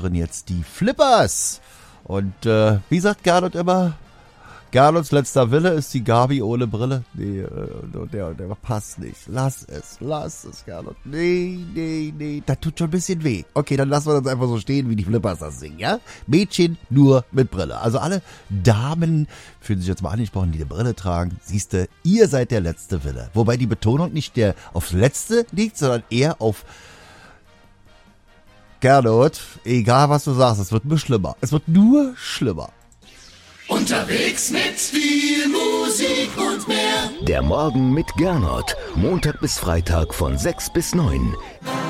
hören jetzt die Flippers. Und wie sagt Gernot immer? Gernots letzter Wille ist die Gabi ohne Brille. Nee, der passt nicht. Lass es, Gernot. Nee, das tut schon ein bisschen weh. Okay, dann lassen wir das einfach so stehen, wie die Flippers das singen, ja? Mädchen nur mit Brille. Also alle Damen fühlen sich jetzt mal angesprochen, die eine Brille tragen. Siehste, ihr seid der letzte Wille. Wobei die Betonung nicht aufs Letzte liegt, sondern eher auf Gernot. Egal, was du sagst, es wird nur schlimmer. Es wird nur schlimmer. Unterwegs mit viel Musik und mehr. Der Morgen mit Gernot. Montag bis Freitag von 6 bis 9.